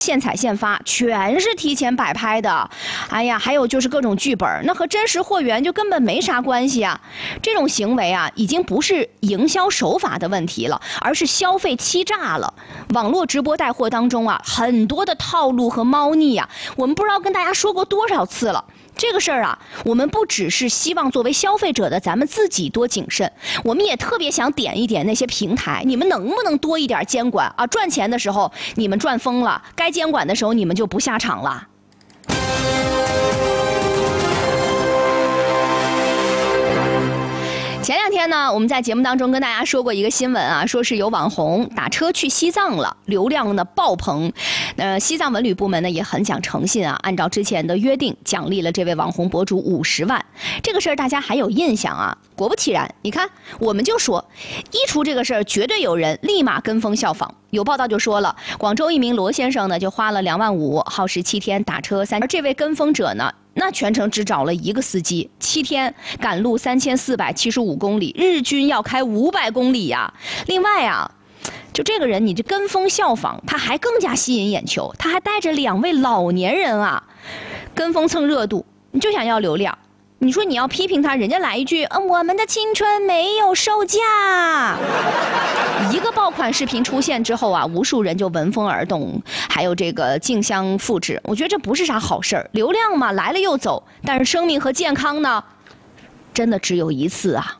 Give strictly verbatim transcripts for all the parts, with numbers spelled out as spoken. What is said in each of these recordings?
现采现发，全是提前摆拍的。哎呀，还有就是各种剧本，那和真实货源就根本没啥关系啊。这种行为啊，已经不是营销手法的问题了，而是消费欺诈了。网络直播带货当中啊，很多的套路和猫腻啊，我们不知道跟大家说过多少次了。这个事儿啊，我们不只是希望作为消费者的咱们自己多谨慎，我们也特别想点一点那些平台，你们能不能多一点监管啊？赚钱的时候你们赚疯了，该监管的时候你们就不下场了。前两天呢，我们在节目当中跟大家说过一个新闻啊，说是有网红打车去西藏了，流量呢爆棚。呃，西藏文旅部门呢也很讲诚信啊，按照之前的约定，奖励了这位网红博主五十万。这个事儿大家还有印象啊？果不其然，你看，我们就说，一出这个事儿，绝对有人立马跟风效仿。有报道就说了，广州一名罗先生呢，就花了两万五，耗时七天打车三，而这位跟风者呢，那全程只找了一个司机，七天赶路三千四百七十五公里，日均要开五百公里呀、啊。另外啊，就这个人，你这跟风效仿，他还更加吸引眼球，他还带着两位老年人啊，跟风蹭热度，你就想要流量。你说你要批评他，人家来一句，嗯，我们的青春没有售价。一个爆款视频出现之后啊，无数人就闻风而动，还有这个竞相复制。我觉得这不是啥好事儿，流量嘛来了又走，但是生命和健康呢，真的只有一次啊。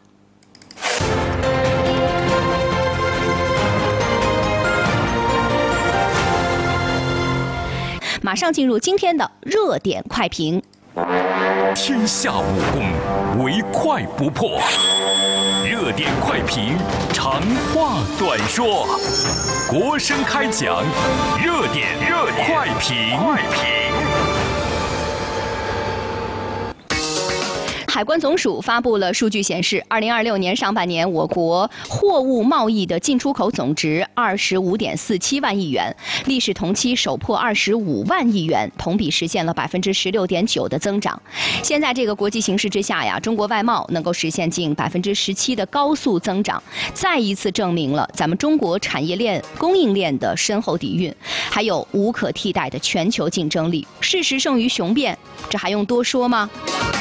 马上进入今天的热点快评。 天下武功，唯快不破。热点快评，长话短说。国声开讲，热点热点快评。快评。 海关总署发布了数据显示，二零二六年上半年，我国货物贸易的进出口总值二十五点四七万亿元，历史同期首破二十五万亿元，同比实现了百分之十六点九的增长。现在这个国际形势之下呀，中国外贸能够实现近百分之十七的高速增长，再一次证明了咱们中国产业链、供应链的深厚底蕴，还有无可替代的全球竞争力。事实胜于雄辩，这还用多说吗？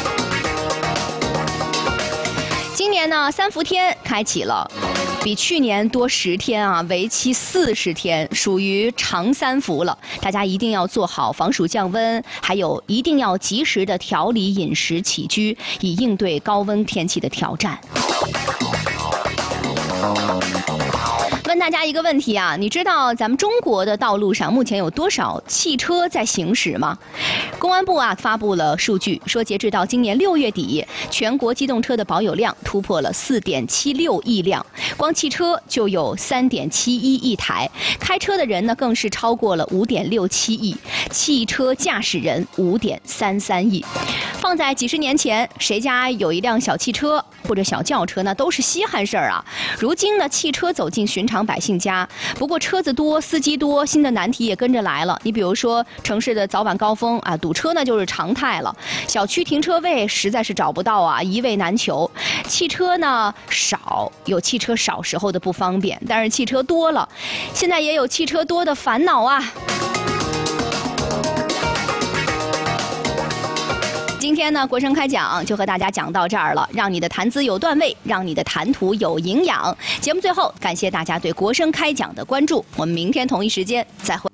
今年呢，三伏天开启了，比去年多十天啊，为期四十天，属于长三伏了。大家一定要做好防暑降温，还有一定要及时的调理饮食起居，以应对高温天气的挑战。问大家一个问题啊，你知道咱们中国的道路上目前有多少汽车在行驶吗？公安部啊发布了数据，说截止到今年六月底，全国机动车的保有量突破了四点七六亿辆，光汽车就有三点七一亿台，开车的人呢更是超过了五点六七亿，汽车驾驶人五点三三亿。放在几十年前，谁家有一辆小汽车或者小轿车，那都是稀罕事儿啊。如今呢，汽车走进寻常百姓家，不过车子多，司机多，新的难题也跟着来了。你比如说城市的早晚高峰啊，堵车呢就是常态了。小区停车位实在是找不到啊，一位难求。汽车呢少，有汽车少时候的不方便，但是汽车多了，现在也有汽车多的烦恼啊。今天呢，国声开讲就和大家讲到这儿了，让你的谈资有段位，让你的谈吐有营养。节目最后，感谢大家对国声开讲的关注，我们明天同一时间再会。